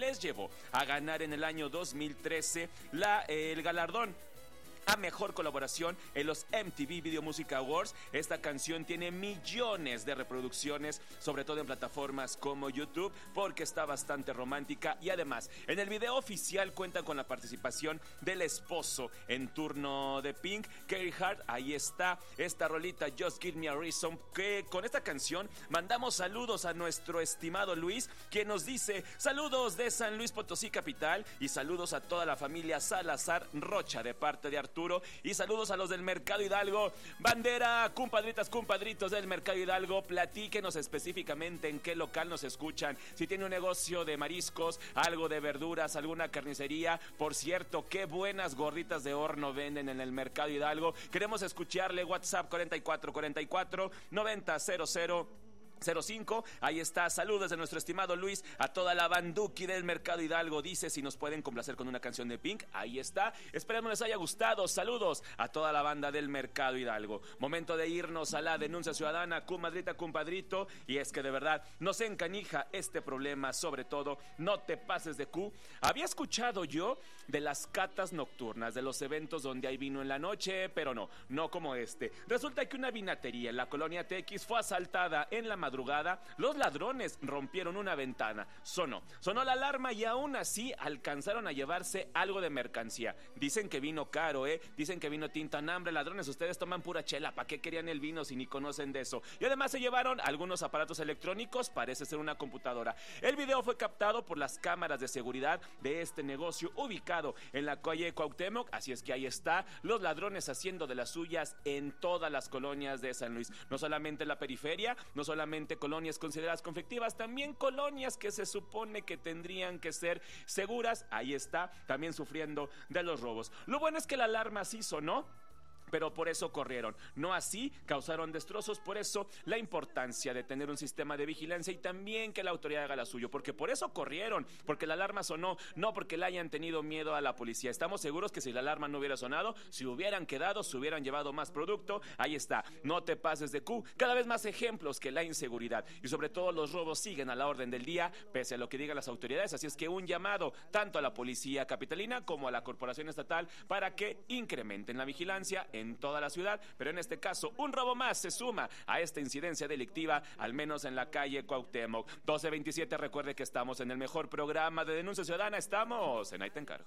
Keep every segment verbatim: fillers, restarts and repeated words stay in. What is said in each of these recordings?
les llevó a ganar en el año dos mil trece la, eh, el galardón a mejor colaboración en los M T V Video Music Awards. Esta canción tiene millones de reproducciones, sobre todo en plataformas como YouTube, porque está bastante romántica. Y además, en el video oficial cuenta con la participación del esposo en turno de Pink, Carey Hart. Ahí está esta rolita, Just Give Me a Reason, que con esta canción mandamos saludos a nuestro estimado Luis, quien nos dice: saludos de San Luis Potosí capital, y saludos a toda la familia Salazar Rocha de parte de Arturo. Y saludos a los del Mercado Hidalgo. Bandera, compadritas, compadritos del Mercado Hidalgo, platíquenos específicamente en qué local nos escuchan. Si tiene un negocio de mariscos, algo de verduras, alguna carnicería. Por cierto, qué buenas gorditas de horno venden en el Mercado Hidalgo. Queremos escucharle. WhatsApp cuarenta y cuatro cuarenta y cuatro noventa cero cero cero cinco, ahí está. Saludos de nuestro estimado Luis a toda la banduki del Mercado Hidalgo. Dice si nos pueden complacer con una canción de Pink. Ahí está, esperemos les haya gustado. Saludos a toda la banda del Mercado Hidalgo. Momento de irnos a la denuncia ciudadana, comadrita, compadrito. Y es que de verdad nos encanija este problema, sobre todo no te pases de Q. Había escuchado yo de las catas nocturnas, de los eventos donde hay vino en la noche, pero no, no como este. Resulta que una vinatería en la colonia T X fue asaltada en la madrugada. Los ladrones rompieron una ventana, sonó, sonó la alarma y aún así alcanzaron a llevarse algo de mercancía. Dicen que vino caro, eh, dicen que vino tinta en hambre. Ladrones, ustedes toman pura chela, ¿para qué querían el vino si ni conocen de eso? Y además se llevaron algunos aparatos electrónicos, parece ser una computadora. El video fue captado por las cámaras de seguridad de este negocio ubicado en la calle Cuauhtémoc, así es que ahí está, los ladrones haciendo de las suyas en todas las colonias de San Luis, no solamente en la periferia, no solamente colonias consideradas conflictivas, también colonias que se supone que tendrían que ser seguras. Ahí está, también sufriendo de los robos. Lo bueno es que la alarma sí sonó, pero por eso corrieron. No así causaron destrozos. Por eso la importancia de tener un sistema de vigilancia y también que la autoridad haga la suyo, porque por eso corrieron, porque la alarma sonó, no porque le hayan tenido miedo a la policía. Estamos seguros que si la alarma no hubiera sonado, si hubieran quedado, se hubieran llevado más producto. Ahí está, no te pases de Q. Cada vez más ejemplos que la inseguridad y sobre todo los robos siguen a la orden del día, pese a lo que digan las autoridades. Así es que un llamado tanto a la policía capitalina como a la corporación estatal para que incrementen la vigilancia en toda la ciudad, pero en este caso un robo más se suma a esta incidencia delictiva, al menos en la calle Cuauhtémoc. doce veintisiete, recuerde que estamos en el mejor programa de denuncia ciudadana, estamos en Ahí Te Encargo.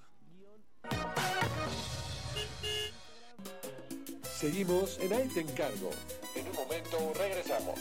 Seguimos en Ahí Te Encargo. En un momento regresamos.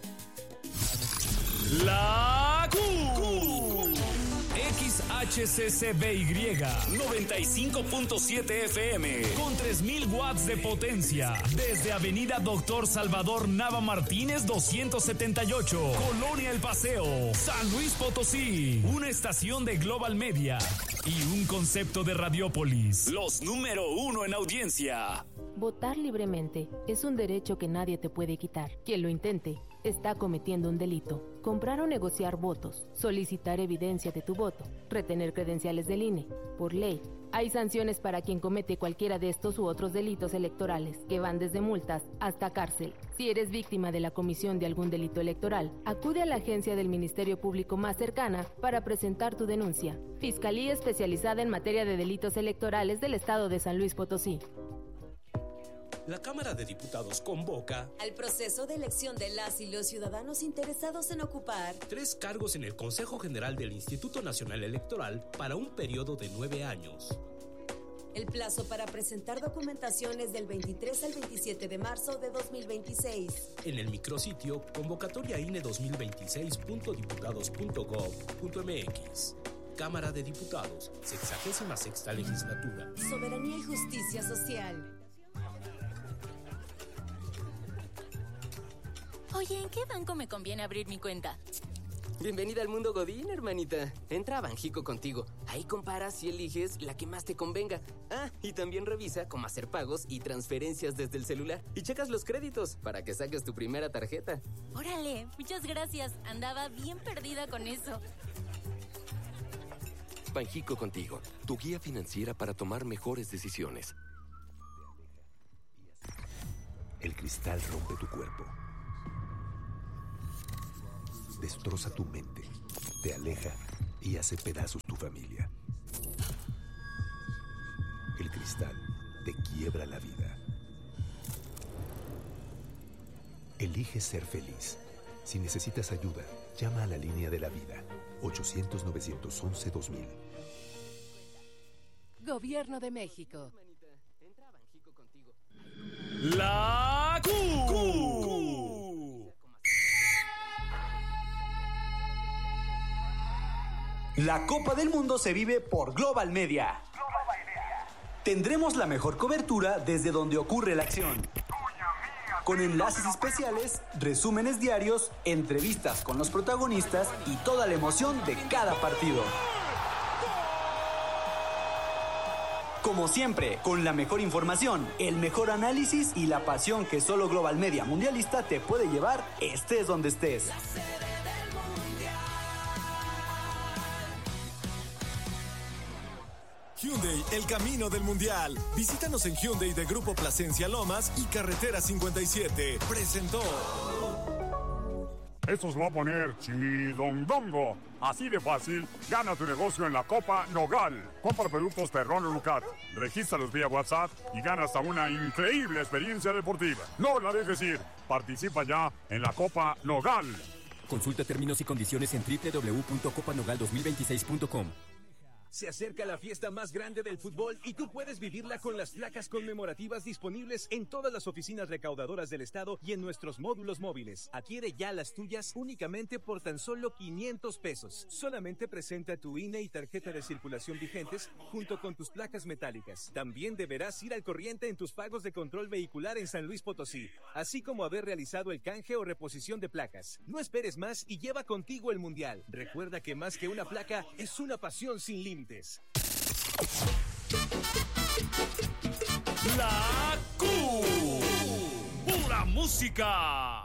La Q. X H C C B Y noventa y cinco punto siete F M con tres mil watts de potencia desde Avenida Doctor Salvador Nava Martínez doscientos setenta y ocho, Colonia El Paseo, San Luis Potosí. Una estación de Global Media y un concepto de Radiópolis, los número uno en audiencia. Votar libremente es un derecho que nadie te puede quitar. Quien lo intente está cometiendo un delito. Comprar o negociar votos, solicitar evidencia de tu voto, retener credenciales del I N E. Por ley, hay sanciones para quien comete cualquiera de estos u otros delitos electorales, que van desde multas hasta cárcel. Si eres víctima de la comisión de algún delito electoral, acude a la agencia del Ministerio Público más cercana para presentar tu denuncia. Fiscalía Especializada en Materia de Delitos Electorales del Estado de San Luis Potosí. La Cámara de Diputados convoca al proceso de elección de las y los ciudadanos interesados en ocupar tres cargos en el Consejo General del Instituto Nacional Electoral para un periodo de nueve años. El plazo para presentar documentación es del veintitrés al veintisiete de marzo de dos mil veintiséis. En el micrositio convocatoria I N E dos mil veintiséis punto diputados punto gob punto m x. Cámara de Diputados, sexagésima sexta legislatura. Soberanía y justicia social. Oye, ¿en qué banco me conviene abrir mi cuenta? Bienvenida al mundo Godín, hermanita. Entra a Banjico Contigo. Ahí comparas y eliges la que más te convenga. Ah, y también revisa cómo hacer pagos y transferencias desde el celular. Y checas los créditos para que saques tu primera tarjeta. Órale, muchas gracias. Andaba bien perdida con eso. Banjico Contigo, tu guía financiera para tomar mejores decisiones. El cristal rompe tu cuerpo. Destroza tu mente, te aleja y hace pedazos tu familia. El cristal te quiebra la vida. Elige ser feliz. Si necesitas ayuda, llama a la línea de la vida. ochocientos, novecientos once, dos mil. Gobierno de México. La Q. La Copa del Mundo se vive por Global Media. Tendremos la mejor cobertura desde donde ocurre la acción. Con enlaces especiales, resúmenes diarios, entrevistas con los protagonistas y toda la emoción de cada partido. Como siempre, con la mejor información, el mejor análisis y la pasión que solo Global Media Mundialista te puede llevar, estés donde estés. Hyundai, el camino del mundial. Visítanos en Hyundai de Grupo Plasencia Lomas y Carretera cincuenta y siete. Presentó. Esto se va a poner chidondongo. Así de fácil, gana tu negocio en la Copa Nogal. Compra productos Perrón o Lucat. Regístralos vía WhatsApp y gana hasta una increíble experiencia deportiva. No la dejes ir. Participa ya en la Copa Nogal. Consulta términos y condiciones en doble u doble u doble u punto copa nogal dos mil veintiséis punto com. Se acerca la fiesta más grande del fútbol y tú puedes vivirla con las placas conmemorativas disponibles en todas las oficinas recaudadoras del estado y en nuestros módulos móviles. Adquiere ya las tuyas únicamente por tan solo quinientos pesos. Solamente presenta tu I N E y tarjeta de circulación vigentes junto con tus placas metálicas. También deberás ir al corriente en tus pagos de control vehicular en San Luis Potosí, así como haber realizado el canje o reposición de placas. No esperes más y lleva contigo el mundial. Recuerda que más que una placa es una pasión sin límites. La Q. Pura música.